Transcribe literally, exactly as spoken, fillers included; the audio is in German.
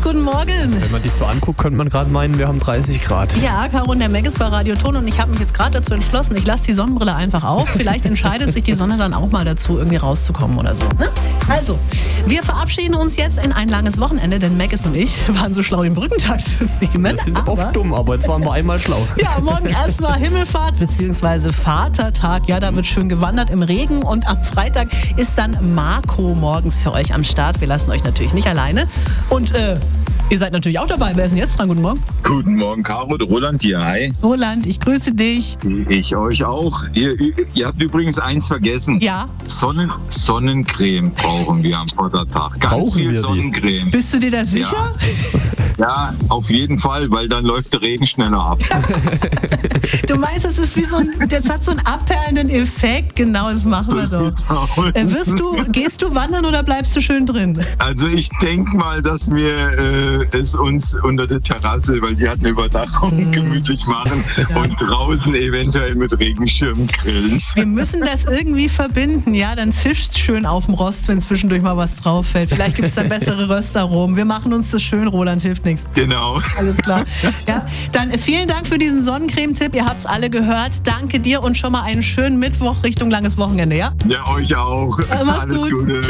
dreißig, guten Morgen. Also wenn man dich so anguckt, könnte man gerade meinen, wir haben dreißig Grad. Ja, Caro und der Meg ist bei Radio Ton und ich habe mich jetzt gerade dazu entschlossen, ich lasse die Sonnenbrille einfach auf. Vielleicht entscheidet sich die Sonne dann auch mal dazu, irgendwie rauszukommen oder so. Ne? Also, wir verabschieden uns jetzt in ein langes Wochenende, denn Meggis und ich waren so schlau, den Brückentag zu nehmen. Das sind aber oft dumm, aber jetzt waren wir einmal schlau. Ja, morgen erstmal Himmelfahrt bzw. Vatertag. Ja, da wird schön gewandert im Regen und am Freitag ist dann Marco morgens für euch am Start. Wir lassen euch natürlich nicht alleine. Und äh, ihr seid natürlich auch dabei. Wer ist denn jetzt dran? Guten Morgen. Guten Morgen, Caro. Roland hier. Hi. Roland, ich grüße dich. Ich euch auch. Ihr, ihr habt übrigens eins vergessen. Ja. Sonnen, Sonnencreme brauchen wir am Vatertag. Ganz Brauchen wir viel die? Sonnencreme. Bist du dir da sicher? Ja, auf jeden Fall, weil dann läuft der Regen schneller ab. Du meinst, das ist wie so ein, das hat so einen abperlenden Effekt. Genau, das machen wir So doch. sieht's aus. Äh, wirst du, gehst du wandern oder bleibst du schön drin? Also ich denke mal, dass wir äh, es uns unter der Terrasse, weil die hat eine Überdachung, Mm. gemütlich machen Ja. und draußen eventuell mit Regenschirm grillen. Wir müssen das irgendwie verbinden, ja? Dann zischt's schön auf dem Rost, wenn zwischendurch mal was drauf fällt. Vielleicht gibt's dann bessere Röstaromen. Wir machen uns das schön, Roland, hilft nichts. Genau. Alles klar. Ja, dann vielen Dank für diesen Sonnencreme-Tipp. Ihr habt's alle gehört. Danke dir und schon mal einen schönen Mittwoch Richtung langes Wochenende, ja? Ja, euch auch. Mach's Alles gut. Gute. Ciao.